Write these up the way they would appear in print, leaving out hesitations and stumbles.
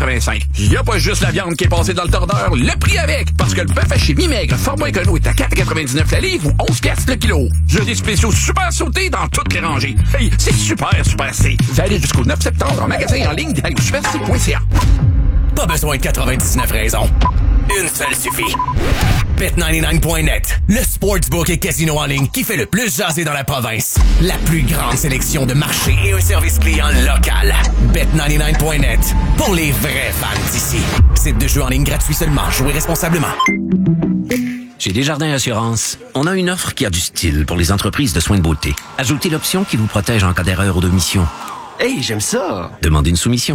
4,85. Il y a pas juste la viande qui est passée dans le tordeur, le prix avec. Parce que le bœuf haché mi-maigre format écono est à 4,99 la livre ou 11 piastres le kilo. J'ai des spéciaux super sautés dans toutes les rangées. Hey, c'est super C. Valide jusqu'au 9 septembre en magasin en ligne et au superc.ca. Pas besoin de 99 raisons. Une seule suffit. Bet99.net, le sportsbook et casino en ligne qui fait le plus jaser dans la province. La plus grande sélection de marchés et un service client local. Bet99.net, pour les vrais fans d'ici. Site de jeu en ligne gratuit seulement. Jouez responsablement. Chez Desjardins Assurance, on a une offre qui a du style pour les entreprises de soins de beauté. Ajoutez l'option qui vous protège en cas d'erreur ou d'omission. Hey, j'aime ça! Demandez une soumission.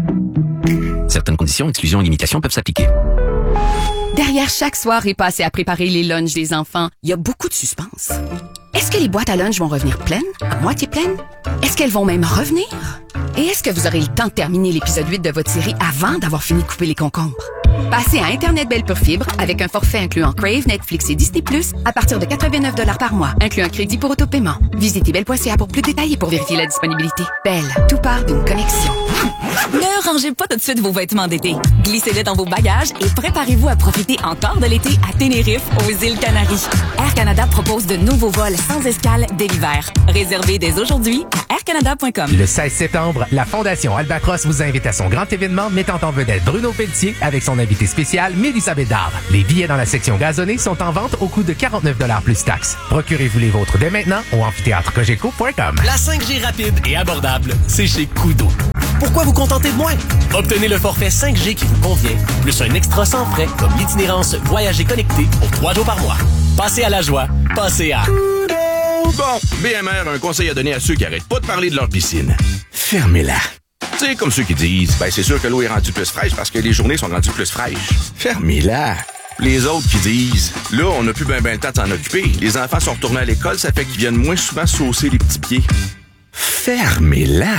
Certaines conditions, exclusions et limitations peuvent s'appliquer. Derrière chaque soirée passée à préparer les lunchs des enfants, il y a beaucoup de suspense. Est-ce que les boîtes à lunch vont revenir pleines? À moitié pleines? Est-ce qu'elles vont même revenir? Et est-ce que vous aurez le temps de terminer l'épisode 8 de votre série avant d'avoir fini de couper les concombres? Passez à Internet Belle pure fibre avec un forfait incluant Crave, Netflix et Disney+, à partir de 89 $ par mois, incluant un crédit pour autopaiement. Visitez belle.ca pour plus de détails et pour vérifier la disponibilité. Belle, tout part d'une connexion. Ne rangez pas tout de suite vos vêtements d'été. Glissez-les dans vos bagages et préparez-vous à profiter encore de l'été à Tenerife, aux îles Canaries. Air Canada propose de nouveaux vols sans escale dès l'hiver. Réservez dès aujourd'hui à aircanada.com. Le 16 septembre, la Fondation Albatros vous invite à son grand événement mettant en vedette Bruno Pelletier avec son invité spécial Mélissa Bédard. Les billets dans la section gazonnée sont en vente au coût de 49 $ plus taxes. Procurez-vous les vôtres dès maintenant au amphithéâtrecogeco.com. La 5G rapide et abordable, c'est chez Koodo. Pourquoi vous contenter de moins? Obtenez le forfait 5G qui vous convient, plus un extra sans frais comme l'itinérance Voyager connecté pour 3 jours par mois. Passez à la joie, passez à... Bon, BMR a un conseil à donner à ceux qui arrêtent pas de parler de leur piscine. Fermez-la. Tu sais, comme ceux qui disent, c'est sûr que l'eau est rendue plus fraîche parce que les journées sont rendues plus fraîches. Fermez-la. Les autres qui disent, là, on n'a plus ben le temps de s'en occuper. Les enfants sont retournés à l'école, ça fait qu'ils viennent moins souvent saucer les petits pieds. Fermez-la.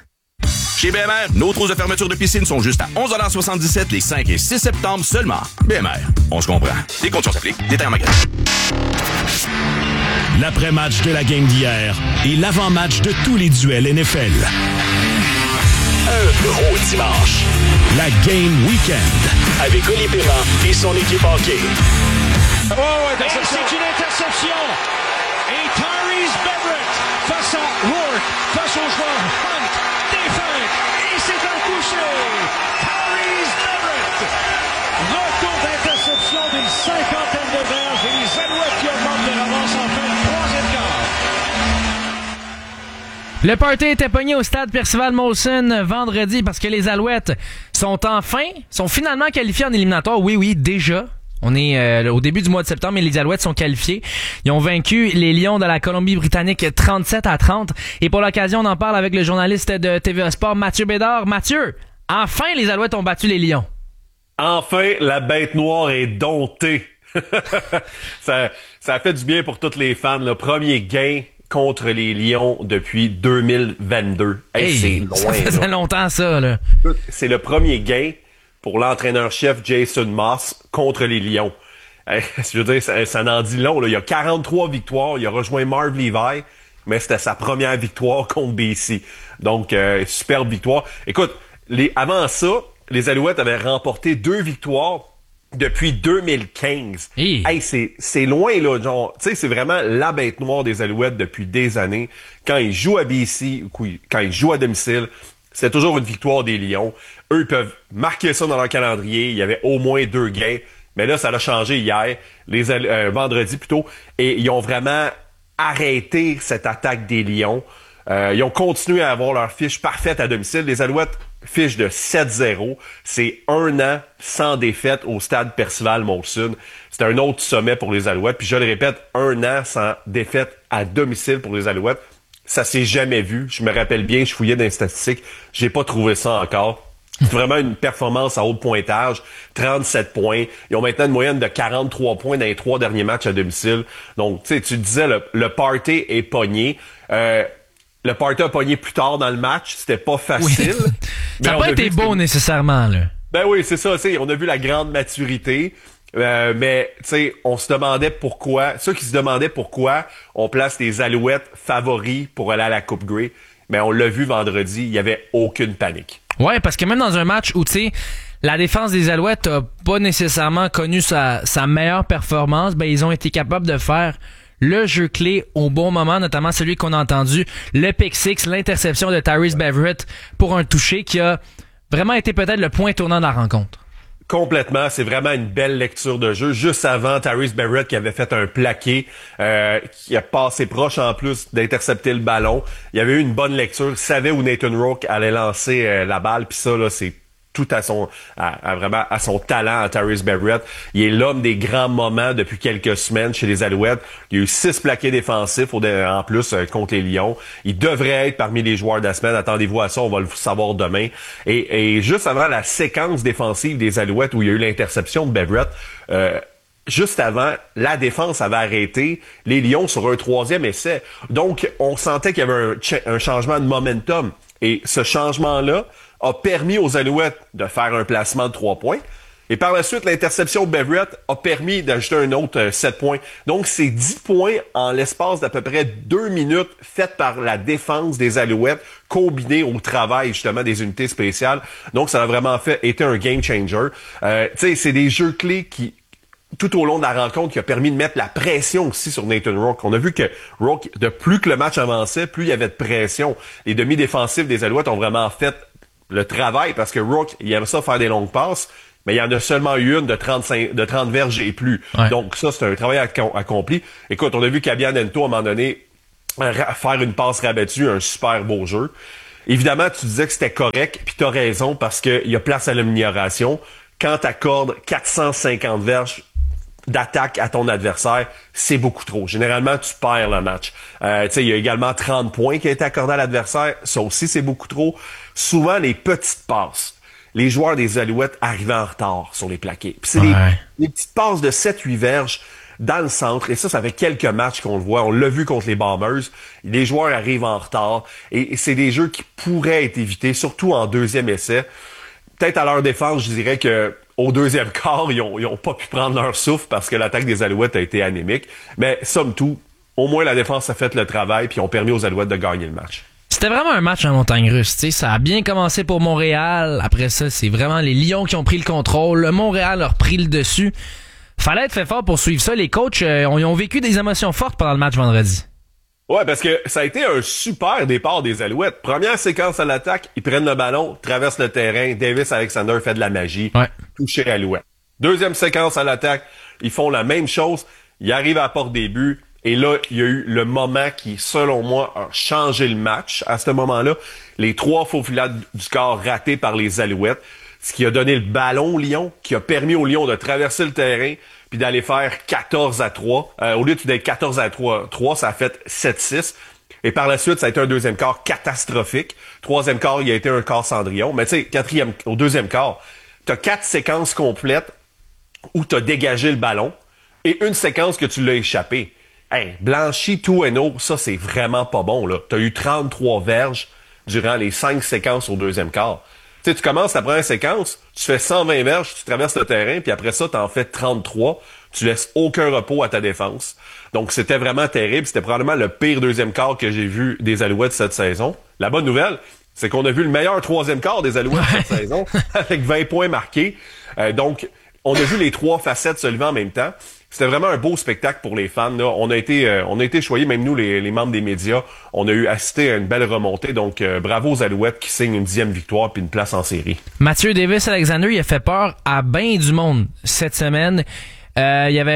Chez BMR, nos trousses de fermeture de piscine sont juste à 11,77 $ les 5 et 6 septembre seulement. BMR, on se comprend. Les conditions s'appliquent. Détails en magasin. L'après-match de la game d'hier et l'avant-match de tous les duels NFL. Un gros dimanche. La Game Weekend. Avec Oli Perrin et son équipe hockey. Oh, interception. C'est une interception. Et Tyrese Everett face à Rourke, face au joueur Hunt, défense. Et c'est un touché. Tyrese Everett. Retour d'interception d'une 50aine de verges. Et les Alouettes qui augmentent de l'avance en fin de troisième quart. Le party était pogné au stade Percival Molson vendredi parce que les Alouettes sont finalement qualifiés en éliminatoire. Oui, déjà. On est au début du mois de septembre et les Alouettes sont qualifiés. Ils ont vaincu les Lions de la Colombie-Britannique 37-30. Et pour l'occasion, on en parle avec le journaliste de TVA Sport, Mathieu Bédard. Mathieu, enfin les Alouettes ont battu les Lions. Enfin, la bête noire est domptée. ça a fait du bien pour tous les fans. Le premier gain contre les Lions depuis 2022. C'est loin. Ça faisait longtemps, ça, là. C'est le premier gain pour l'entraîneur-chef Jason Moss contre les Lions. Je veux dire, ça n'en dit long, là. Il y a 43 victoires. Il a rejoint Marv Levi, mais c'était sa première victoire contre BC. Donc, superbe victoire. Écoute, avant ça, les Alouettes avaient remporté 2 victoires depuis 2015. C'est loin, là. Genre, tu sais, c'est vraiment la bête noire des Alouettes depuis des années. Quand ils jouent à BC, quand ils jouent à domicile, c'est toujours une victoire des Lions. Eux, ils peuvent marquer ça dans leur calendrier. Il y avait au moins 2 gains. Mais là, ça a changé hier, vendredi plutôt. Et ils ont vraiment arrêté cette attaque des Lions. Ils ont continué à avoir leur fiche parfaite à domicile. Les Alouettes, fiche de 7-0. C'est 1 an sans défaite au stade Percival Molson. C'est un autre sommet pour les Alouettes. Puis je le répète, 1 an sans défaite à domicile pour les Alouettes. Ça s'est jamais vu. Je me rappelle bien, je fouillais dans les statistiques. J'ai pas trouvé ça encore. C'est vraiment une performance à haut pointage. 37 points. Ils ont maintenant une moyenne de 43 points dans les 3 derniers matchs à domicile. Donc, tu sais, tu disais, le party est pogné. Le party a pogné plus tard dans le match. C'était pas facile. Oui. Ça n'a pas été beau nécessairement, là. Ben oui, c'est ça. On a vu la grande maturité. Mais tu sais, on se demandait pourquoi. Ceux qui se demandaient pourquoi on place les Alouettes favoris pour aller à la Coupe Grey. Mais on l'a vu vendredi, il y avait aucune panique. Ouais, parce que même dans un match où, tu sais, la défense des Alouettes a pas nécessairement connu sa meilleure performance, ben ils ont été capables de faire le jeu clé au bon moment, notamment celui qu'on a entendu, le pick six, l'interception de Tyrese Beverett pour un toucher qui a vraiment été peut-être le point tournant de la rencontre. Complètement, c'est vraiment une belle lecture de jeu. Juste avant, Tyrese Beverett qui avait fait un plaqué, qui a passé proche en plus d'intercepter le ballon. Il y avait eu une bonne lecture, il savait où Nathan Rourke allait lancer la balle, puis ça là, c'est tout vraiment à son talent à Tyrese Beverett. Il est l'homme des grands moments depuis quelques semaines chez les Alouettes. Il y a eu 6 plaqués défensifs en plus contre les Lions. Il devrait être parmi les joueurs de la semaine. Attendez-vous à ça, on va le savoir demain. Et juste avant la séquence défensive des Alouettes où il y a eu l'interception de Beverett, juste avant, la défense avait arrêté les Lions sur un 3e essai. Donc, on sentait qu'il y avait un changement de momentum. Et ce changement-là a permis aux Alouettes de faire un placement de 3 points. Et par la suite, l'interception de Beverett a permis d'ajouter un autre 7 points. Donc, c'est 10 points en l'espace d'à peu près 2 minutes faites par la défense des Alouettes, combinée au travail, justement, des unités spéciales. Donc, ça a vraiment été un game changer. Tu sais, c'est des jeux clés qui, tout au long de la rencontre, qui a permis de mettre la pression aussi sur Nathan Rourke. On a vu que Rourke, de plus que le match avançait, plus il y avait de pression. Les demi-défensifs des Alouettes ont vraiment fait le travail parce que Rourke, il aime ça faire des longues passes, mais il y en a seulement eu une de 30 verges et plus. Ouais. Donc ça, c'est un travail accompli. Écoute, on a vu Kabian Ento, à un moment donné, faire une passe rabattue, un super beau jeu. Évidemment, tu disais que c'était correct, puis t'as raison, parce qu'il y a place à l'amélioration. Quand t'accordes 450 verges d'attaque à ton adversaire, c'est beaucoup trop. Généralement, tu perds le match. Tu sais, il y a également 30 points qui a été accordé à l'adversaire. Ça aussi, c'est beaucoup trop. Souvent, les petites passes. Les joueurs des Alouettes arrivaient en retard sur les plaqués. Puis c'est des petites passes de 7-8 verges dans le centre. Et ça fait quelques matchs qu'on le voit. On l'a vu contre les Bombers. Les joueurs arrivent en retard. Et c'est des jeux qui pourraient être évités, surtout en deuxième essai. Peut-être à leur défense, je dirais que au deuxième quart, ils ont pas pu prendre leur souffle parce que l'attaque des Alouettes a été anémique. Mais somme toute, au moins la défense a fait le travail puis ont permis aux Alouettes de gagner le match. C'était vraiment un match en montagne russe. T'sais, ça a bien commencé pour Montréal. Après ça, c'est vraiment les Lions qui ont pris le contrôle. Le Montréal a repris le dessus. Fallait être fait fort pour suivre ça. Les coachs ils ont vécu des émotions fortes pendant le match vendredi. Ouais, parce que ça a été un super départ des Alouettes. Première séquence à l'attaque, ils prennent le ballon, traversent le terrain, Davis Alexander fait de la magie, touché Alouette. Deuxième séquence à l'attaque, ils font la même chose, ils arrivent à la porte des buts, et là, il y a eu le moment qui, selon moi, a changé le match. À ce moment-là, les 3 faux filets du score ratés par les Alouettes, ce qui a donné le ballon aux Lions, qui a permis aux Lions de traverser le terrain, puis d'aller faire 14-3. Au lieu d'être 14-3, ça a fait 7-6. Et par la suite, ça a été un deuxième quart catastrophique. Troisième quart, il y a été un quart Cendrillon. Mais tu sais, au deuxième quart, t'as 4 séquences complètes où t'as dégagé le ballon et une séquence que tu l'as échappé. Hey, Blanchy, Toueno, ça, c'est vraiment pas bon, là. T'as eu 33 verges durant les 5 séquences au deuxième quart. Tu sais, tu commences ta première séquence, tu fais 120 verges, tu traverses le terrain, puis après ça, t'en fais 33. Tu laisses aucun repos à ta défense. Donc, c'était vraiment terrible. C'était probablement le pire deuxième quart que j'ai vu des Alouettes cette saison. La bonne nouvelle, c'est qu'on a vu le meilleur troisième quart des Alouettes cette saison, avec 20 points marqués. Donc, on a vu les 3 facettes se lever en même temps. C'était vraiment un beau spectacle pour les fans. Là. On a été choyés, même nous, les membres des médias. On a eu assisté à une belle remontée. Donc, bravo aux Alouettes qui signent une 10e victoire puis une place en série. Mathieu Davis-Alexander, il a fait peur à bien du monde cette semaine. Il y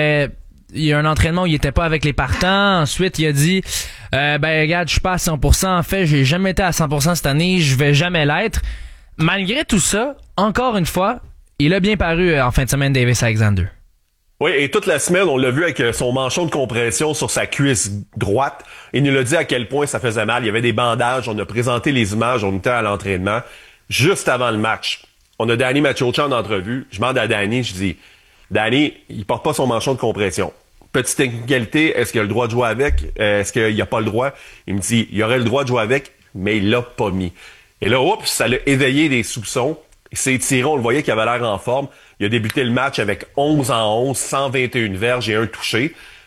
a un entraînement où il était pas avec les partants. Ensuite, il a dit regarde, je suis pas à 100%. En fait, j'ai jamais été à 100% cette année. Je vais jamais l'être. Malgré tout ça, encore une fois, il a bien paru en fin de semaine, Davis-Alexander. Oui, et toute la semaine, on l'a vu avec son manchon de compression sur sa cuisse droite. Il nous l'a dit à quel point ça faisait mal. Il y avait des bandages. On a présenté les images. On était à l'entraînement. Juste avant le match, on a Danny Machocha en entrevue. Je demande à Danny, je dis, Danny, il porte pas son manchon de compression. Petite technicalité, est-ce qu'il a le droit de jouer avec? Est-ce qu'il a pas le droit? Il me dit, il aurait le droit de jouer avec, mais il l'a pas mis. Et là, oups, ça l'a éveillé des soupçons. Il s'est tiré, on le voyait qu'il avait l'air en forme. Il a débuté le match avec 11 en 11, 121 verges et un touché.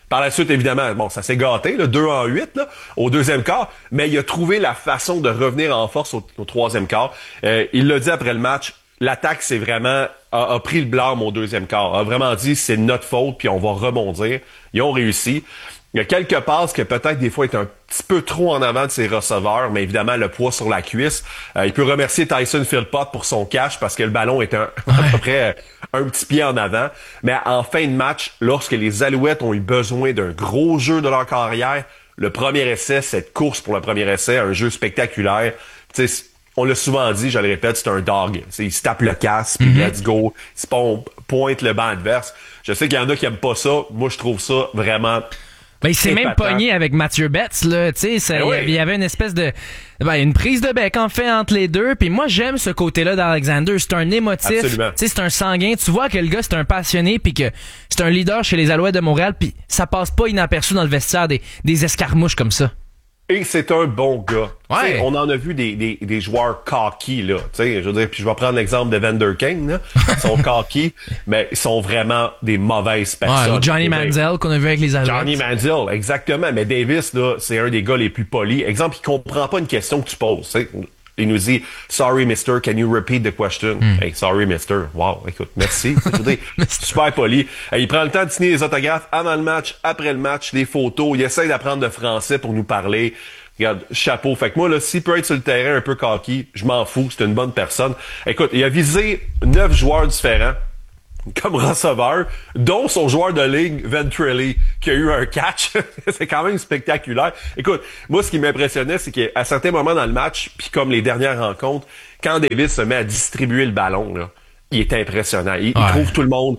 Par la suite, évidemment, bon, ça s'est gâté, là, 2-8 là, au deuxième quart, mais il a trouvé la façon de revenir en force au troisième quart. Il l'a dit après le match, l'attaque, c'est vraiment a pris le blâme au deuxième quart. A vraiment dit, c'est notre faute, puis on va rebondir. Ils ont réussi. Il y a quelques passes que peut-être des fois est un petit peu trop en avant de ses receveurs, mais évidemment le poids sur la cuisse. Il peut remercier Tyson Philpott pour son catch parce que le ballon est à peu près un petit pied en avant. Mais en fin de match, lorsque les Alouettes ont eu besoin d'un gros jeu de leur carrière, le premier essai, cette course pour le premier essai, un jeu spectaculaire. Tu sais, on l'a souvent dit, je le répète, c'est un dog. Il se tape le casse, puis let's go. Il pointe le banc adverse. Je sais qu'il y en a qui aiment pas ça. Moi, je trouve ça vraiment... Ben, il s'est même pogné avec Mathieu Betts, là, tu sais, il y avait une espèce de, une prise de bec, en fait, entre les deux, puis moi, j'aime ce côté-là d'Alexander, c'est un émotif, tu sais, c'est un sanguin, tu vois que le gars, c'est un passionné, puis que c'est un leader chez les Alouettes de Montréal, puis ça passe pas inaperçu dans le vestiaire des escarmouches comme ça. Et c'est un bon gars. Ouais. On en a vu des joueurs cocky, là. T'sais, je veux dire, puis je vais prendre l'exemple de Vander King, là. Ils sont cocky, mais ils sont vraiment des mauvaises personnes. Ouais, ou Johnny Manziel qu'on a vu avec les Alouettes. Johnny Manziel, exactement. Mais Davis, là, c'est un des gars les plus polis. Exemple, il comprend pas une question que tu poses. T'sais. Il nous dit « Sorry, mister, can you repeat the question? Hey, sorry, mister. Wow, écoute, merci. Je veux dire, super poli. Il prend le temps de signer les autographes avant le match, après le match, les photos. Il essaie d'apprendre le français pour nous parler. Regarde, chapeau. Fait que moi, là, s'il peut être sur le terrain un peu cocky, je m'en fous. C'est une bonne personne. Écoute, il a visé 9 joueurs différents comme receveur, dont son joueur de ligue, Ventrelli, qui a eu un catch. C'est quand même spectaculaire. Écoute, moi, ce qui m'impressionnait, c'est qu'à certains moments dans le match, puis comme les dernières rencontres, quand Davis se met à distribuer le ballon, là, il est impressionnant. Il trouve tout le monde,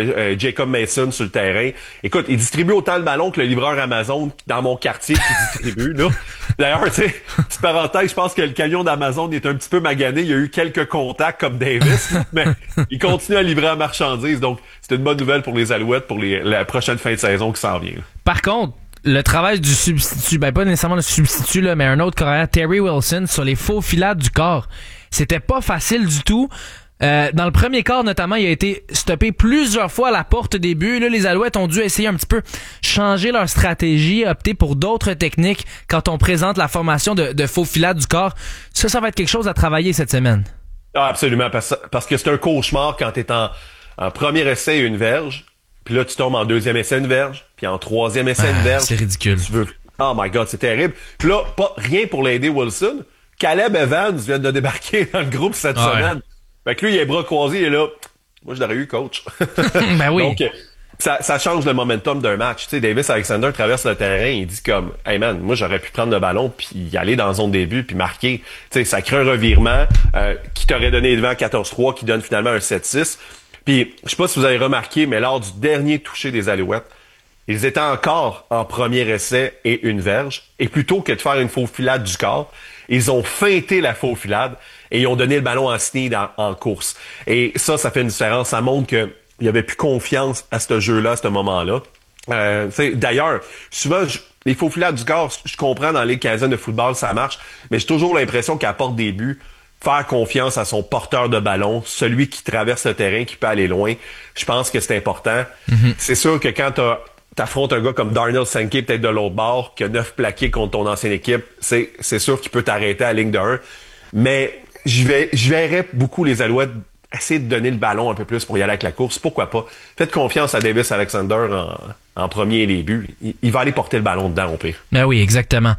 Jacob Mason sur le terrain. Écoute, il distribue autant le ballon que le livreur Amazon dans mon quartier qui distribue, là. D'ailleurs, tu sais, petite parenthèse, je pense que le camion d'Amazon est un petit peu magané. Il y a eu quelques contacts comme Davis, mais il continue à livrer la marchandise. Donc, c'est une bonne nouvelle pour les Alouettes pour la prochaine fin de saison qui s'en vient. Par contre, le travail du substitut, pas nécessairement le substitut, là, mais un autre carrière, Terry Wilson, sur les faux filades du corps, c'était pas facile du tout. Dans le premier quart, notamment, il a été stoppé plusieurs fois à la porte des buts. Là, les Alouettes ont dû essayer un petit peu changer leur stratégie, opter pour d'autres techniques quand on présente la formation de faux filades du corps. Ça va être quelque chose à travailler cette semaine. Ah, absolument, parce que c'est un cauchemar quand t'es en premier essai une verge, puis là, tu tombes en deuxième essai une verge, puis en troisième essai une verge. C'est ridicule. Oh my God, c'est terrible. Puis là, pas rien pour l'aider Wilson. Caleb Evans vient de débarquer dans le groupe cette semaine. Fait que lui, il a les bras croisés, il est là. Moi, je l'aurais eu coach. Ben oui. Donc, ça change le momentum d'un match. Tu sais, Davis Alexander traverse le terrain, il dit comme, hey man, moi, j'aurais pu prendre le ballon puis y aller dans la zone début puis marquer. Tu sais, ça crée un revirement qui t'aurait donné devant 14-3, qui donne finalement un 7-6. Puis, je sais pas si vous avez remarqué, mais lors du dernier toucher des Alouettes, ils étaient encore en premier essai et une verge. Et plutôt que de faire une faux filade du corps, ils ont feinté la faux filade et ils ont donné le ballon en sneak en course. Et ça fait une différence. Ça montre qu'il y avait plus confiance à ce jeu-là, à ce moment-là. D'ailleurs, souvent, les faux filades du corps, je comprends dans les quinzaines de football, ça marche, mais j'ai toujours l'impression qu'elle apporte des buts. Faire confiance à son porteur de ballon, celui qui traverse le terrain, qui peut aller loin, je pense que c'est important. Mm-hmm. C'est sûr que quand t'affrontes un gars comme Darnell Sankey, peut-être de l'autre bord, qui a 9 plaqués contre ton ancienne équipe, c'est sûr qu'il peut t'arrêter à la ligne de 1. Mais je verrais beaucoup les Alouettes essayer de donner le ballon un peu plus pour y aller avec la course. Pourquoi pas? Faites confiance à Davis Alexander en premier début. Il va aller porter le ballon dedans, au pire. Ben oui, exactement.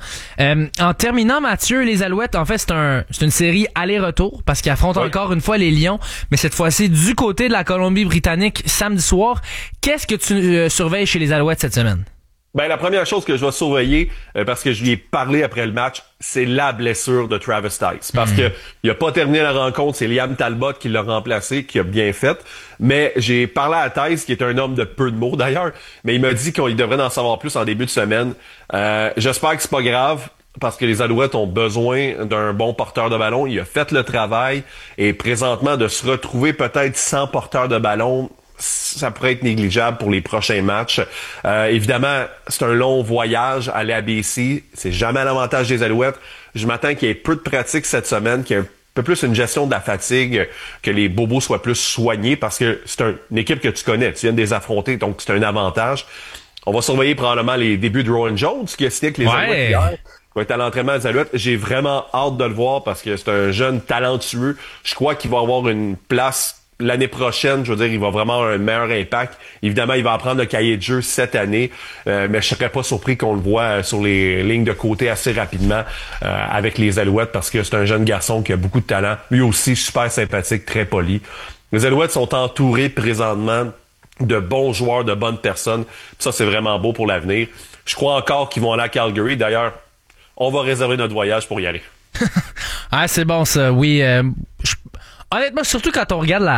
En terminant, Mathieu, les Alouettes, en fait, c'est une série aller-retour parce qu'ils affrontent encore une fois les Lions, mais cette fois-ci du côté de la Colombie-Britannique samedi soir. Qu'est-ce que tu surveilles chez les Alouettes cette semaine? Ben, la première chose que je vais surveiller, parce que je lui ai parlé après le match, c'est la blessure de Travis Tice. Parce que il a pas terminé la rencontre, c'est Liam Talbot qui l'a remplacé, qui a bien fait. Mais j'ai parlé à Tice, qui est un homme de peu de mots d'ailleurs, mais il m'a dit qu'il devrait en savoir plus en début de semaine. J'espère que c'est pas grave, parce que les Alouettes ont besoin d'un bon porteur de ballon. Il a fait le travail, et présentement, de se retrouver peut-être sans porteur de ballon, ça pourrait être négligeable pour les prochains matchs. Évidemment, c'est un long voyage, aller à BC. C'est jamais à l'avantage des Alouettes. Je m'attends qu'il y ait peu de pratique cette semaine, qu'il y ait un peu plus une gestion de la fatigue, que les bobos soient plus soignés, parce que c'est une équipe que tu connais. Tu viens de les affronter, donc c'est un avantage. On va surveiller probablement les débuts de Rowan Jones, qui a signé avec les Alouettes hier. Il va être à l'entraînement des Alouettes. J'ai vraiment hâte de le voir parce que c'est un jeune talentueux. Je crois qu'il va avoir une place l'année prochaine. Je veux dire, il va vraiment avoir un meilleur impact. Évidemment, il va apprendre le cahier de jeu cette année, mais je serais pas surpris qu'on le voit sur les lignes de côté assez rapidement avec les Alouettes parce que c'est un jeune garçon qui a beaucoup de talent. Lui aussi, super sympathique, très poli. Les Alouettes sont entourés présentement de bons joueurs, de bonnes personnes. Puis ça, c'est vraiment beau pour l'avenir. Je crois encore qu'ils vont aller à Calgary. D'ailleurs, on va réserver notre voyage pour y aller. Ah, c'est bon ça, oui. Honnêtement, surtout quand on regarde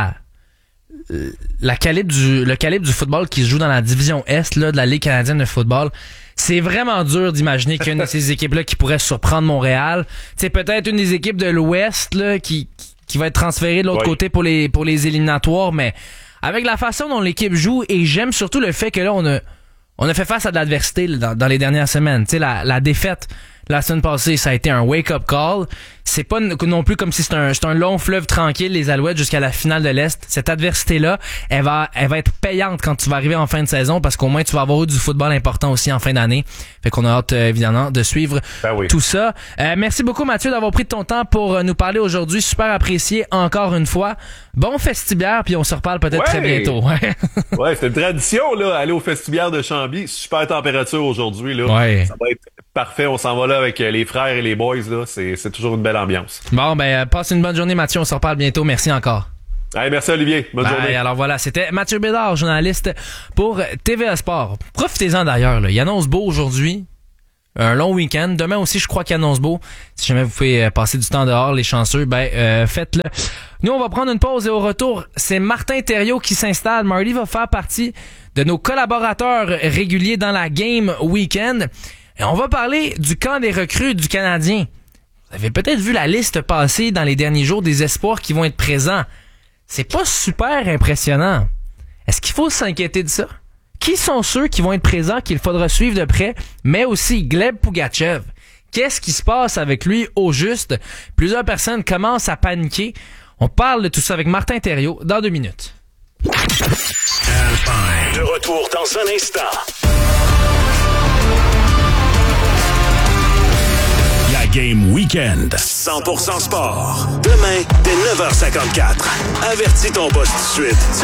le calibre du football qui se joue dans la division Est là, de la Ligue canadienne de football, c'est vraiment dur d'imaginer qu'il y a une de ces équipes-là qui pourrait surprendre Montréal. C'est peut-être une des équipes de l'Ouest là, qui va être transférée de l'autre côté pour les éliminatoires, mais avec la façon dont l'équipe joue, et j'aime surtout le fait que là, on a fait face à de l'adversité là, dans les dernières semaines. Tu sais, la défaite la semaine passée, ça a été un wake-up call. C'est pas non plus comme si c'est un long fleuve tranquille, les Alouettes, jusqu'à la finale de l'Est. Cette adversité-là, elle va être payante quand tu vas arriver en fin de saison parce qu'au moins tu vas avoir eu du football important aussi en fin d'année. Fait qu'on a hâte, évidemment, de suivre tout ça. Merci beaucoup, Mathieu, d'avoir pris de ton temps pour nous parler aujourd'hui. Super apprécié encore une fois. Bon festibiaire, puis on se reparle peut-être très bientôt. Ouais, c'est une tradition, là, aller au festibiaire de Chambly. Super température aujourd'hui, là. Ouais. Ça va être parfait. On s'en va là avec les frères et les boys, là. C'est toujours une belle ambiance. Bon, passe une bonne journée, Mathieu. On se reparle bientôt. Merci encore. Hey, merci, Olivier. Bonne journée. Alors voilà, c'était Mathieu Bédard, journaliste pour TVA Sport. Profitez-en d'ailleurs, là. Il annonce beau aujourd'hui. Un long week-end. Demain aussi, je crois qu'il annonce beau. Si jamais vous pouvez passer du temps dehors, les chanceux, faites-le. Nous, on va prendre une pause et au retour, c'est Martin Thériault qui s'installe. Marty va faire partie de nos collaborateurs réguliers dans la Game Weekend. Et on va parler du camp des recrues du Canadien. Vous avez peut-être vu la liste passer dans les derniers jours des espoirs qui vont être présents. C'est pas super impressionnant. Est-ce qu'il faut s'inquiéter de ça? Qui sont ceux qui vont être présents qu'il faudra suivre de près? Mais aussi Gleb Pugachev. Qu'est-ce qui se passe avec lui au juste? Plusieurs personnes commencent à paniquer. On parle de tout ça avec Martin Thériault dans 2 minutes. De retour dans un instant. La Game Weekend. 100% sport. Demain, dès 9h54. Avertis ton boss tout de suite.